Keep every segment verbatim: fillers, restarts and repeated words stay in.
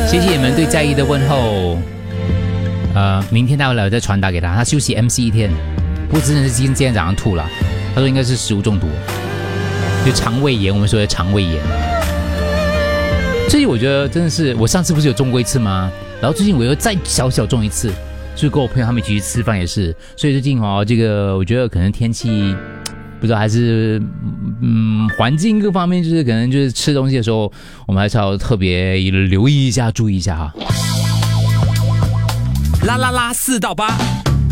谢谢你们对嘉义的问候。呃，明天待会来再传达给他，他休息 M C 一天，不过真的是今天早上吐了，他说应该是食物中毒，就肠胃炎，我们说的肠胃炎。所以我觉得真的是，我上次不是有中过一次吗？然后最近我又再小小中一次，就跟我朋友他们一起去吃饭也是，所以最近哦，这个我觉得可能天气不知道还是嗯环境各方面，就是可能就是吃东西的时候，我们还是要特别留意一下，注意一下哈。 啦啦啦四到八，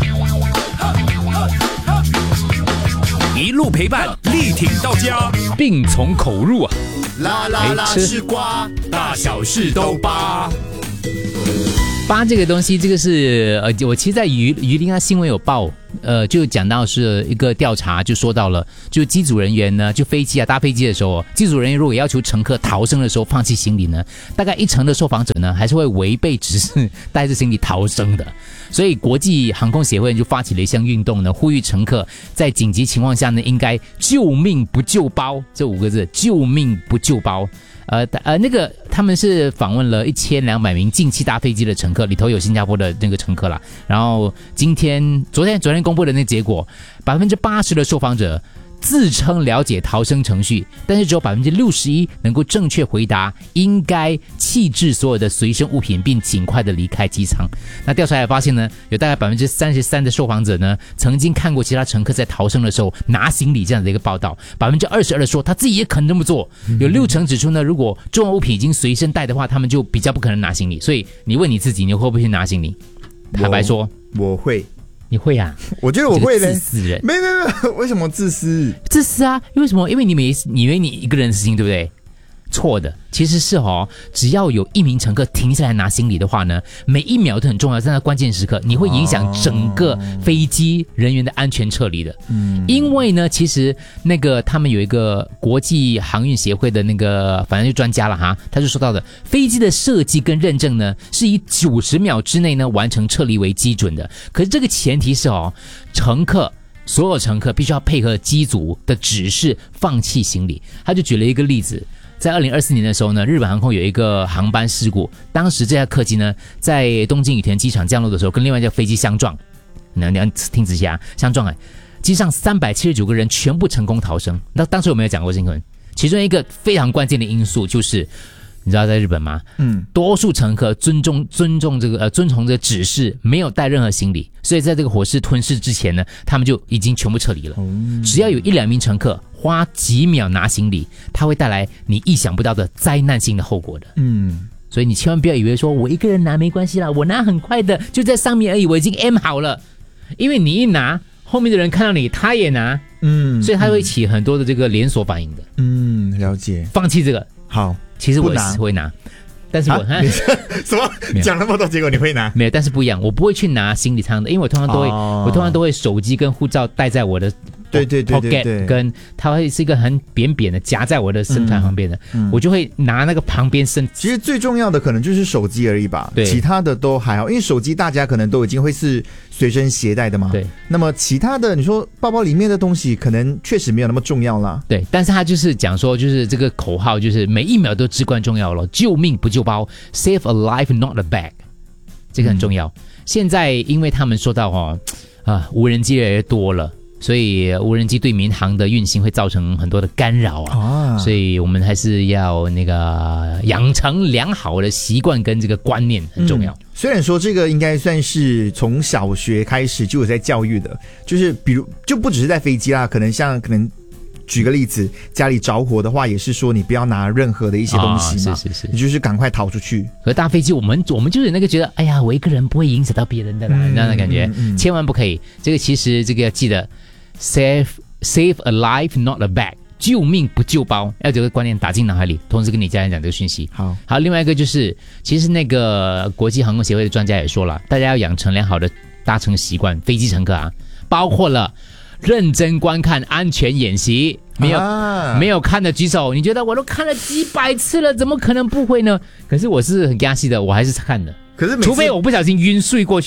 一路陪伴，力挺到家， 病从口入啊！ 啦啦啦吃瓜，大小事都扒。 扒这个东西，这个是呃，我其实在鱼鱼鳞啊新闻有报，呃，就讲到是一个调查，就说到了，就机组人员呢，就飞机啊搭飞机的时候，机组人员如果要求乘客逃生的时候放弃行李呢，大概一成的受访者呢还是会违背指示带着行李逃生的。所以国际航空协会就发起了一项运动呢，呼吁乘客在紧急情况下呢，应该救命不救包，这五个字，救命不救包。呃呃，那个他们是访问了一千两百名近期搭飞机的乘客，里头有新加坡的那个乘客啦。然后今天、昨天、昨天公布的那个结果，百分之八十的受访者自称了解逃生程序，但是只有百分之六十一能够正确回答应该弃置所有的随身物品，并尽快的离开机舱。那调查也发现呢，有大概百分之三十三的受访者呢，曾经看过其他乘客在逃生的时候拿行李这样的一个报道。百分之二十二的说他自己也可能这么做。有六成指出呢，如果重要物品已经随身带的话，他们就比较不可能拿行李。所以你问你自己，你会不会去拿行李？坦白说， 我会。 你会啊？ 我觉得我会嘞。 自私人， 没有没有没有，为什么自私？ 自私啊！因为什么？因为你没你以为你一个人的事情，对不对？错的，其实是哦，只要有一名乘客停下来拿行李的话呢，每一秒都很重要，在那关键时刻，你会影响整个飞机人员的安全撤离的。嗯，因为呢，其实那个他们有一个国际航运协会的那个，反正就专家了哈，他就说到的，飞机的设计跟认证呢，是以九十秒之内呢完成撤离为基准的。可是这个前提是哦，乘客。所有乘客必须要配合机组的指示放弃行李。他就举了一个例子，在二零二四年的时候呢，日本航空有一个航班事故，当时这架客机呢在东京羽田机场降落的时候，跟另外一架飞机相撞。你要听仔细啊，相撞哎，机上三百七十九个人全部成功逃生。那当时我们有讲过新闻，其中一个非常关键的因素就是。你知道在日本吗？嗯，多数乘客尊重尊重这个呃遵从这个指示，没有带任何行李，所以在这个火势吞噬之前呢，他们就已经全部撤离了。嗯、只要有一两名乘客花几秒拿行李，它会带来你意想不到的灾难性的后果的。嗯，所以你千万不要以为说我一个人拿没关系啦，我拿很快的，就在上面而已，我已经 M 好了。因为你一拿，后面的人看到你，他也拿，嗯，所以他会起很多的这个连锁反应的。 嗯，了解。 放弃这个， 好。 其实我也是会拿，但是我、啊、 什么讲那么多，结果你会拿？ 没有，但是不一样，我不会去拿行李舱的，因为我通常都会，哦、我通常都会手机跟护照带在我的。 对对对对对， 跟它会是一个很扁扁的夹在我的身材旁边的，嗯嗯、我就会拿那个旁边身。 其实最重要的可能就是手机而已吧，对，其他的都还好，因为手机大家可能都已经会是随身携带的嘛。对，那么其他的你说包包里面的东西可能确实没有那么重要啦。 对，但是他就是讲说，就是这个口号就是每一秒都至关重要了，救命不救包 ，Save a life not a bag， 这个很重要。嗯、现在因为他们说到哦，啊，无人机越来越多了。所以无人机对民航的运行会造成很多的干扰啊，啊所以我们还是要那个养成良好的习惯跟这个观念很重要。嗯、 虽然说这个应该算是从小学开始就有在教育的，就是比如就不只是在飞机啦，可能像可能。举个例子，家里着火的话，也是说你不要拿任何的一些东西嘛，哦、是是是，你就是赶快逃出去。 和大飞机，我们我们就是那个觉得，哎呀，我一个人不会影响到别人的啦，嗯、那样的感觉，嗯嗯、千万不可以。这个其实这个要记得 ，save save a life not a bag， 救命不救包，要这个观念打进脑海里，同时跟你家人讲这个讯息。好，好，另外一个就是，其实那个国际航空协会的专家也说了，大家要养成良好的搭乘习惯，飞机乘客啊，包括了。认真观看安全演习，没有、啊、没有看的举手。你觉得我都看了几百次了，怎么可能不会呢？可是我是很压细的，我还是看的。 可是除非我不小心晕睡过去了。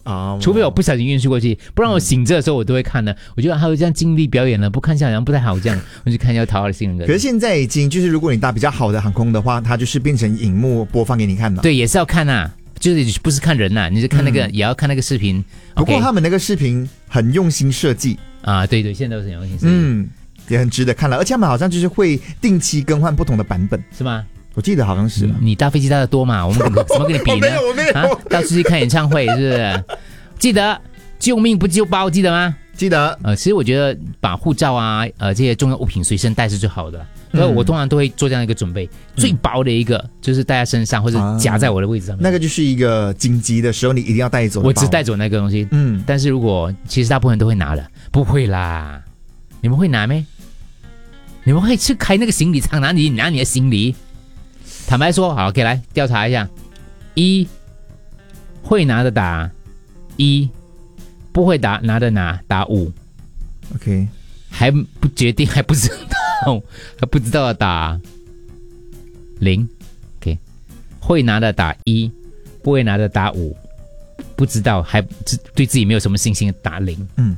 啊， 除非我不小心运输过去，不然我醒着的时候我都会看的。我觉得还有这样尽力表演了，不看一下好像不太好，这样我就看一下讨好的新闻。 可是现在已经就是，如果你搭比较好的航空的话，它就是变成荧幕播放给你看了。 对，也是要看啊，就是不是看人呐、啊，你是看那个、嗯，也要看那个视频。 不过他们那个视频很用心设计啊，对对，现在都是很用心设计， 嗯，也很值得看了。而且他们好像就是会定期更换不同的版本， 是吗？ 我记得好像是、啊你。你搭飞机搭的多嘛？我们怎么怎么跟你比呢？ 我没有，我没有。 啊，到处去看演唱会是不是？记得救命不救包，记得吗？ 记得。 呃，其实我觉得把护照啊，呃这些重要物品随身带是最好的。所以我通常都会做这样一个准备，嗯、最薄的一个就是带在身上或者夹在我的位置上面、 啊。那个就是一个紧急的时候你一定要带走的。 我只带走那个东西。 嗯， 但是如果其实大部分人都会拿的，不会啦。你们会拿没？你们会去开那个行李舱拿你拿你的行李？坦白说，好 ，OK， 来调查一下：一会拿的打一，不会打拿的拿打五 ，OK， 还不决定，还不知道，还不知道的打零 ，OK， 会拿的打一，不会拿的打五，不知道还对自己没有什么信心的打零， 嗯，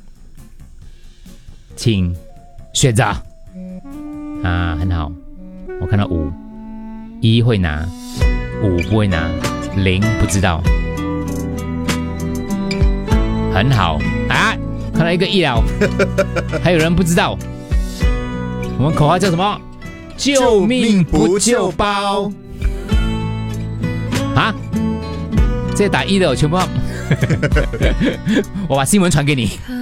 请选择啊，很好，我看到五。一会拿，五不会拿，零不知道，很好啊！看到一个一了，还有人不知道。我们口号叫什么？救命不救包啊！这打一的我全部要，我把新闻传给你。